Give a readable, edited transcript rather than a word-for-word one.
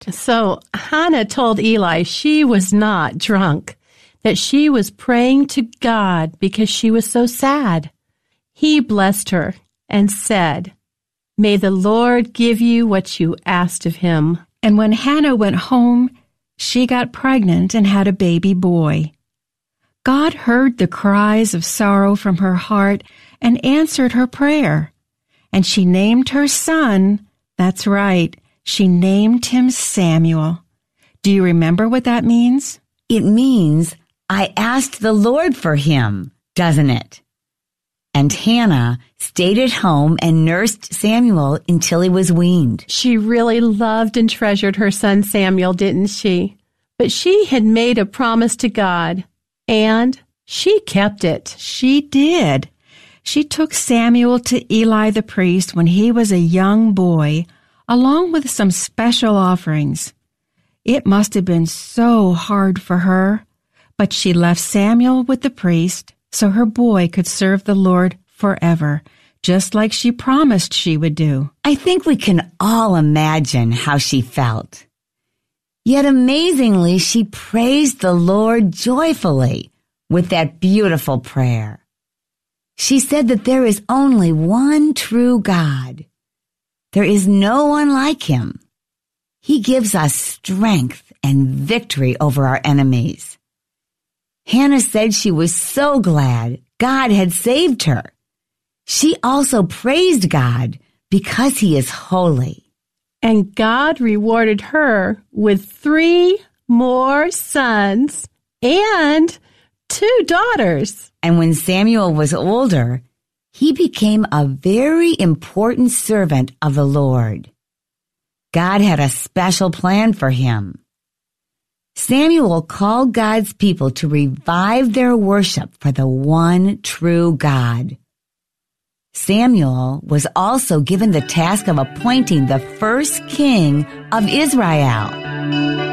So Hannah told Eli she was not drunk, that she was praying to God because she was so sad. He blessed her and said, "May the Lord give you what you asked of him." And when Hannah went home, she got pregnant and had a baby boy. God heard the cries of sorrow from her heart and answered her prayer. And she named her son, that's right, she named him Samuel. Do you remember what that means? It means I asked the Lord for him, doesn't it? And Hannah stayed at home and nursed Samuel until he was weaned. She really loved and treasured her son Samuel, didn't she? But she had made a promise to God, and she kept it. She did. She took Samuel to Eli the priest when he was a young boy, along with some special offerings. It must have been so hard for her, but she left Samuel with the priest so her boy could serve the Lord forever, just like she promised she would do. I think we can all imagine how she felt. Yet amazingly, she praised the Lord joyfully with that beautiful prayer. She said that there is only one true God. There is no one like him. He gives us strength and victory over our enemies. Hannah said she was so glad God had saved her. She also praised God because he is holy. And God rewarded her with 3 more sons and 2 daughters. And when Samuel was older, he became a very important servant of the Lord. God had a special plan for him. Samuel called God's people to revive their worship for the one true God. Samuel was also given the task of appointing the first king of Israel.